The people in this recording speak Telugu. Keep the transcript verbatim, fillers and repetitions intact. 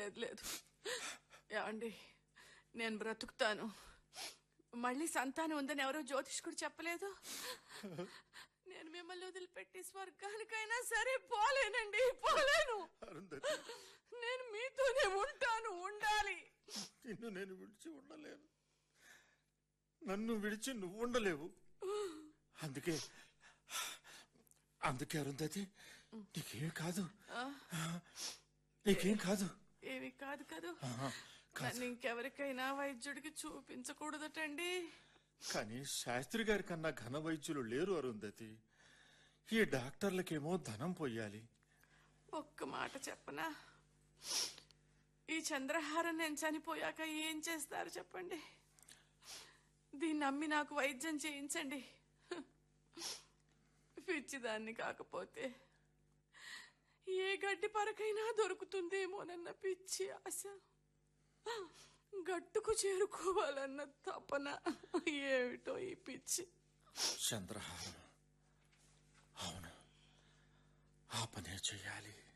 లేదు లేదు ఏమండి, నేను బ్రతుకుతాను. మళ్ళీ సంతానం ఉందని ఎవరో జ్యోతిష్కుడు చెప్పలేదు. నేను మిమ్మల్ని వదిలిపెట్టి స్వర్గానికైనా సరే పోలేనండి, పోలేను. నేను మీతోనే ఉంటాను, ఉండాలి. నిన్ను నేను విడిచి ఉండలేను, నన్ను విడిచి నువ్వు ఉండలేవు. అందుకే అందుకే అరుంధతి, నీకేం కాదు, నీకేం కాదు. ఏమి కాదు కాదు. నన్ను ఇంకెవరికైనా వైద్యుడికి చూపించకూడదటండి. కానీ శాస్త్రి గారి కన్నా ఘన వైద్యులు లేరు అరుంధతి. ఈ డాక్టర్లకేమో ధనం పోయాలి. ఒక్క మాట చెప్పనా, ఈ చంద్రహారం నేను చనిపోయాక ఏం చేస్తారు చెప్పండి? దీన్ని నమ్మి నాకు వైద్యం చేయించండి. పిచ్చిదాన్ని కాకపోతే ఏ గడ్డి పరకైనా దొరుకుతుందేమోనన్న పిచ్చి ఆశ, గట్టుకు చేరుకోవాలన్న తపన, ఏమిటో ఈ పిచ్చి. చంద్రహారం, అవును, ఆ పనే చెయ్యాలి.